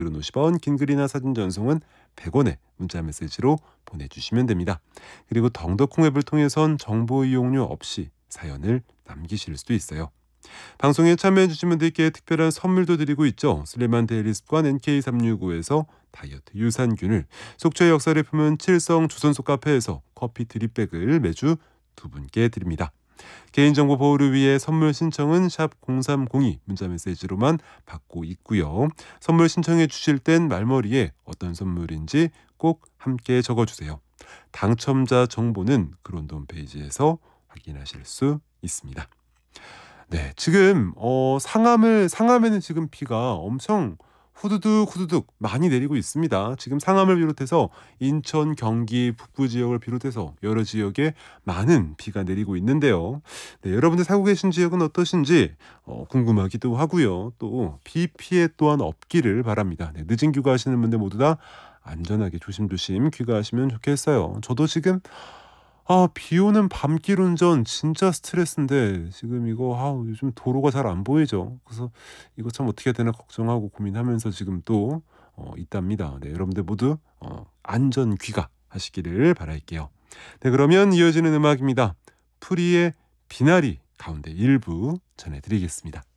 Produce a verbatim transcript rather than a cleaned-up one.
글은 오십 원, 긴 글이나 사진 전송은 백 원에 문자 메시지로 보내주시면 됩니다. 그리고 덩더콩 앱을 통해선 정보 이용료 없이 사연을 남기실 수도 있어요. 방송에 참여해주신 분들께 특별한 선물도 드리고 있죠. 슬림한 데일리 습관 엔케이 삼육오에서 다이어트 유산균을, 속초의 역사를 품은 칠성 조선소 카페에서 커피 드립백을 매주 두 분께 드립니다. 개인정보 보호를 위해 선물 신청은 샵 공삼공이 문자메시지로만 받고 있고요. 선물 신청해 주실 땐 말머리에 어떤 선물인지 꼭 함께 적어주세요. 당첨자 정보는 그런도 홈페이지에서 확인하실 수 있습니다. 네, 지금 어, 상암을 상암에는 지금 비가 엄청 후두둑 후두둑 많이 내리고 있습니다. 지금 상암을 비롯해서 인천, 경기 북부 지역을 비롯해서 여러 지역에 많은 비가 내리고 있는데요. 네, 여러분들 살고 계신 지역은 어떠신지 어, 궁금하기도 하고요. 또 비 피해 또한 없기를 바랍니다. 네, 늦은 귀가하시는 분들 모두 다 안전하게 조심조심 귀가하시면 좋겠어요. 저도 지금 아, 비 오는 밤길 운전 진짜 스트레스인데 지금 이거 아, 요즘 도로가 잘 안 보이죠. 그래서 이거 참 어떻게 해야 되나 걱정하고 고민하면서 지금 또 어, 있답니다. 네, 여러분들 모두 어, 안전 귀가하시기를 바랄게요. 네, 그러면 이어지는 음악입니다. 프리의 비나리 가운데 일부 전해드리겠습니다.